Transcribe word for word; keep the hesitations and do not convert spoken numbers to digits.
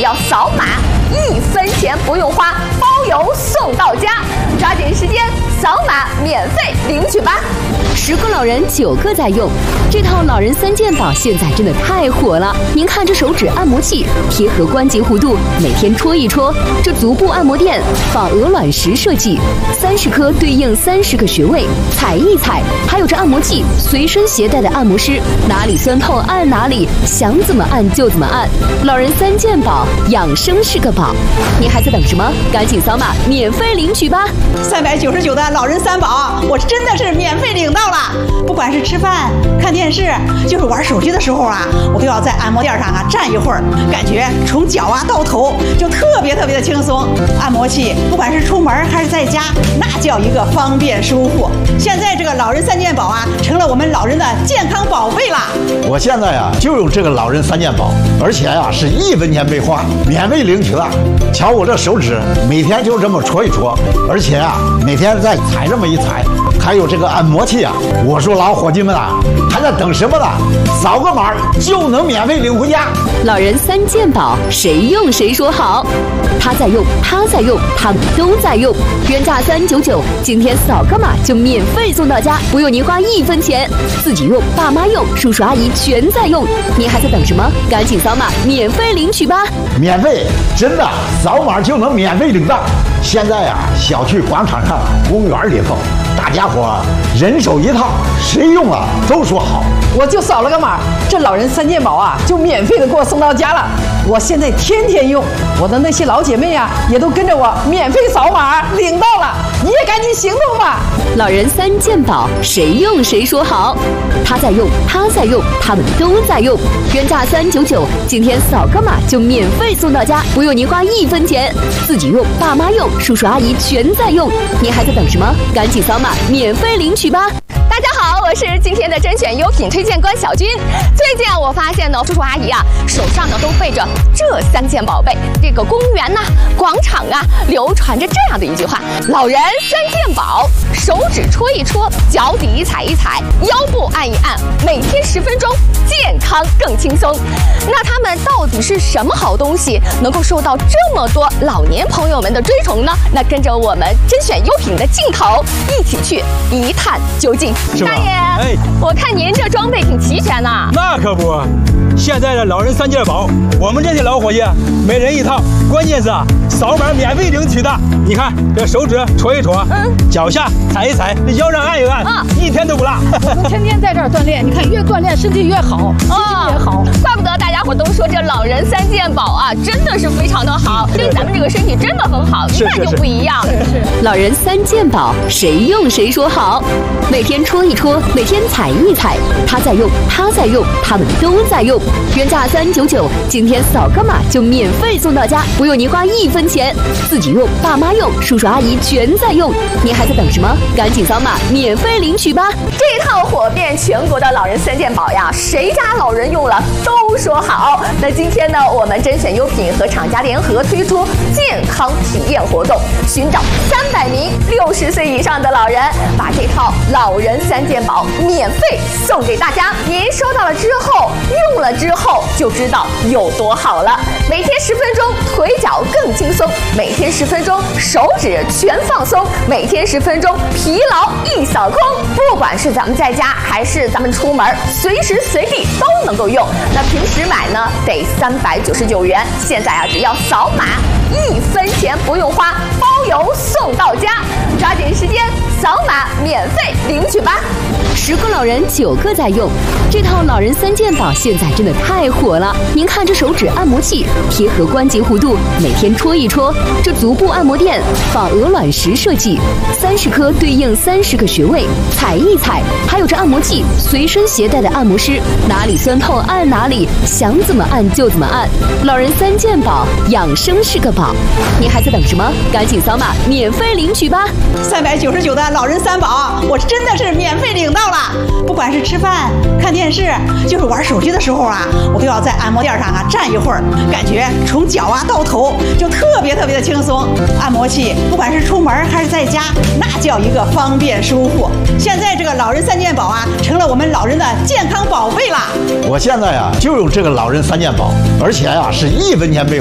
要扫码，一分钱不用花，包邮送到家。抓紧时间扫码免费领取吧！ 十个老人九个在用，这套老人三件宝现在真的太火了。您看这手指按摩器贴合关节弧度，每天戳一戳；这足部按摩垫仿鹅卵石设计，三十颗对应三十个穴位，踩一踩。还有这按摩器随身携带的按摩师，哪里酸痛按哪里，想怎么按就怎么按。老人三件宝，养生是个宝。您还在等什么？赶紧扫码免费领取吧！ 三百九十九的老人三宝，我真的是免费领到了。不管是吃饭、看电视，就是玩手机的时候啊，我都要在按摩垫上啊站一会儿，感觉从脚啊到头就特别特别的轻松。按摩器不管是出门还是在家，那叫一个方便舒服。现在这个老人三件宝啊，成了我们老人的健康宝贝啦。 我现在呀、啊、就用这个老人三件宝，而且呀、啊、是一分钱没花，免费领取了。瞧我这手指，每天就这么戳一戳，而且啊每天再踩这么一踩。还有这个按摩器啊，我说老伙计们啊，还在等什么呢？扫个码就能免费领回家。 老人三件宝，谁用谁说好。他在用，他在用，他们都在用。原价三九九，今天扫个码就免费送到家，不用您花一分钱。自己用，爸妈用，叔叔阿姨全在用。您还在等什么？赶紧扫码免费领取吧！ 免费，真的，扫码就能免费领到。现在啊，小区广场上、公园里头，大家伙人手一套，谁用了都说好。 我就扫了个码，这老人三件宝啊，就免费的给我送到家了。我现在天天用，我的那些老姐妹啊，也都跟着我免费扫码领到了。你也赶紧行动吧！ 老人三件宝，谁用谁说好。他在用，他在用，他们都在用。原价三九九，今天扫个码就免费送到家，不用您花一分钱。自己用，爸妈用，叔叔阿姨全在用。您还在等什么？赶紧扫码免费领取吧！ 大家好，我是今天的甄选优品推荐官小军。最近啊，我发现呢，叔叔阿姨啊手上呢都背着这三件宝贝。这个公园呐、啊、广场啊，流传着这样的一句话：老人三件宝，手指戳一戳，脚底踩一踩，腰部按一按，每天十分钟，健康更轻松。那他们到底是什么好东西，能够受到这么多老年朋友们的追崇呢？那跟着我们甄选优品的镜头，一起去一探究竟。大爷，哎，我看您这装备挺齐全呐。 那可不，现在的老人三件宝，我们这些老伙计每人一套，关键是啊，扫码免费领取的。你看这手指戳一戳，嗯，脚下踩一踩，腰上按一按，啊，一天都不落。 我们天天在这儿锻炼，你看越锻炼身体越好，心情也好。 怪不得大家伙都说这老人三件宝啊，真的是非常的好，对咱们这个身体真的很好，一看就不一样。 是是。 老人三件宝，谁用谁说好。每天戳一戳，每天踩一踩，他在用，他在用，他们都在用。原价三九九，今天扫个码就免费送到家，不用您花一分钱。自己用，爸妈用，叔叔阿姨全在用。您还在等什么？赶紧扫码免费领取吧！ 这套火遍全国的老人三件宝呀，谁家老人用了都说好。那今天呢，我们甄选优品和厂家联合推出健康体验活动，寻找三百名六十岁以上的老人，把这套老人三件宝免费送给大家。您收到了之后，用了之后就知道有多好了。每天十分钟，腿脚更轻松；每天十分钟，手指全放松；每天十分钟，疲劳一扫空。不管是咱们在家还是咱们出门，随时随地都能够用。那平时买呢得三百九十九元，现在啊只要扫码，一分钱不用花，包邮送到家。抓紧时间扫码免费领取吧！ 十个老人九个在用，这套老人三件宝现在真的太火了。您看这手指按摩器贴合关节弧度，每天戳一戳；这足部按摩垫仿鹅卵石设计，三十颗对应三十个穴位，踩一踩。还有这按摩器随身携带的按摩师，哪里酸痛按哪里，想怎么按就怎么按。老人三件宝，养生是个宝。您还在等什么？赶紧扫码免费领取吧！ 三百九十九的老人三宝，我真的是免费领到了。不管是吃饭、看电视，就是玩手机的时候啊，我都要在按摩垫上啊站一会儿，感觉从脚啊到头就特别特别的轻松。按摩器不管是出门还是在家，那叫一个方便舒服。现在这个老人三件宝啊，成了我们老人的健康宝贝啦。 我现在呀、啊、就用这个老人三件宝，而且呀、啊、是一分钱没